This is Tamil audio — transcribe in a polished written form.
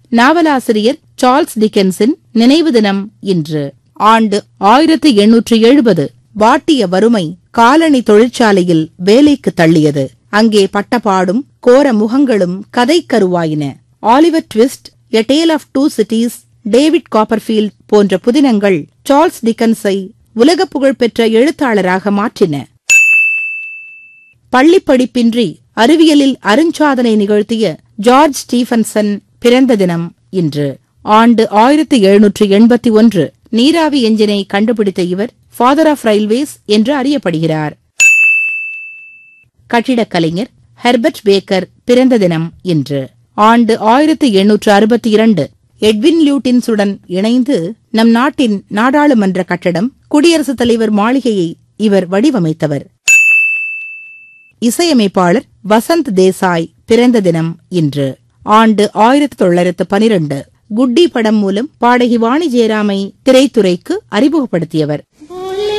நாவலாசிரியர் சார்ல்ஸ் டிக்கன்ஸின் நினைவு தினம் இன்று. ஆண்டு 1870. வாட்டிய வறுமை காலணி தொழிற்சாலையில் வேலைக்கு தள்ளியது. அங்கே பட்டபாடும் கோர முகங்களும் கதைக்கருவாயின. Oliver twist, a Dale of two cities, David Copperfield போன்ற புதினங்கள் சார்ல்ஸ் டிக்கன்ஸை உலக புகழ்பெற்ற எழுத்தாளராக மாற்றின. பள்ளிப்படிப்பின்றி அறிவியலில் அருஞ்சாதனை நிகழ்த்திய ஜார்ஜ் ஸ்டீபன்சன் பிறந்த தினம் இன்று. ஆண்டு 1781. நீராவி எஞ்சினை கண்டுபிடித்த இவர் ஃபாதர் ஆஃப் ரயில்வேஸ் என்று அறியப்படுகிறார். கட்டிடக் கலைஞர் ஹெர்பர்ட் பேக்கர் பிறந்த தினம் இன்று. ஆண்டு 1862. எட்வின் லியூட்டின்ஸுடன் இணைந்து நம் நாட்டின் நாடாளுமன்ற கட்டடம், குடியரசுத் தலைவர் மாளிகையை இவர் வடிவமைத்தவர். இசையமைப்பாளர் வசந்த் தேசாய் பிறந்த தினம் இன்று. ஆண்டு 1912. குட்டி படம் மூலம் பாடகி வாணி ஜெயராமை திரைத்துறைக்கு அறிமுகப்படுத்தியவர்.